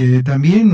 también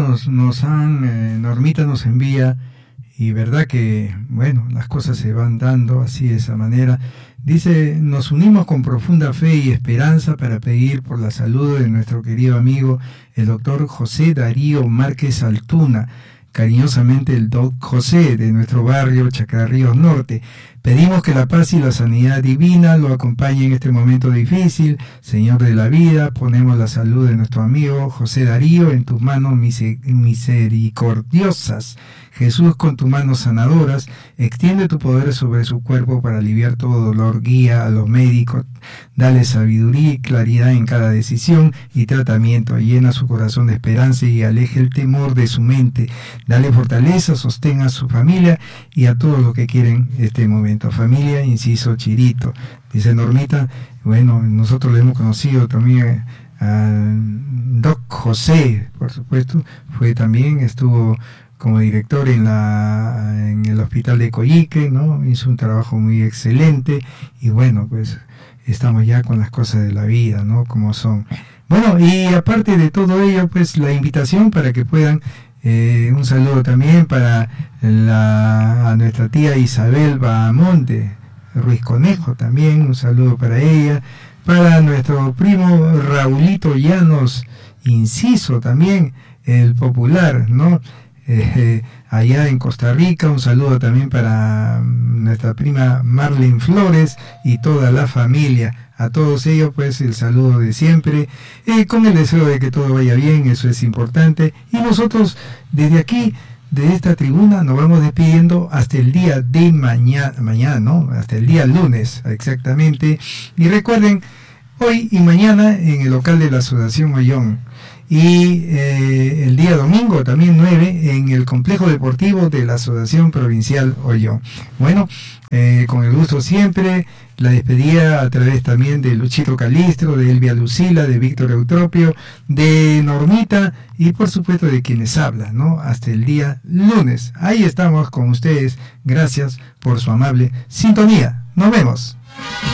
Normita nos envía, y verdad que, bueno, las cosas se van dando así de esa manera. Dice, nos unimos con profunda fe y esperanza para pedir por la salud de nuestro querido amigo, el doctor José Darío Márquez Altuna, cariñosamente el Doc José, de nuestro barrio Chacarríos Norte. Pedimos que la paz y la sanidad divina lo acompañen en este momento difícil. Señor de la vida, ponemos la salud de nuestro amigo José Darío en tus manos misericordiosas. Jesús, con tus manos sanadoras, extiende tu poder sobre su cuerpo para aliviar todo dolor. Guía a los médicos, dale sabiduría y claridad en cada decisión y tratamiento. Llena su corazón de esperanza y aleje el temor de su mente. Dale fortaleza, sostén a su familia y a todos los que quieren este momento. Familia, inciso Chirito. Dice Normita, bueno, nosotros le hemos conocido también al Doc José, por supuesto, estuvo como director en el hospital de Coyique, ¿no? Hizo un trabajo muy excelente y bueno, pues estamos ya con las cosas de la vida, ¿no? Como son. Bueno, y aparte de todo ello, pues la invitación para que puedan, un saludo también para a nuestra tía Isabel Bahamonte Ruiz Conejo, también un saludo para ella, para nuestro primo Raulito Llanos Inciso, también el popular, ¿no? Allá en Costa Rica, un saludo también para nuestra prima Marlene Flores y toda la familia. A todos ellos, pues, el saludo de siempre, con el deseo de que todo vaya bien, eso es importante. Y nosotros, desde aquí, de esta tribuna, nos vamos despidiendo hasta el día de mañana, ¿no? Hasta el día lunes, exactamente. Y recuerden, hoy y mañana en el local de la Asociación Ollón. Y el día domingo, también 9, en el complejo deportivo de la Asociación Provincial Ollón. Bueno, con el gusto siempre, la despedida a través también de Luchito Calistro, de Elvia Lucila, de Víctor Eutropio, de Normita y por supuesto de quienes hablan, ¿no? Hasta el día lunes. Ahí estamos con ustedes. Gracias por su amable sintonía. Nos vemos.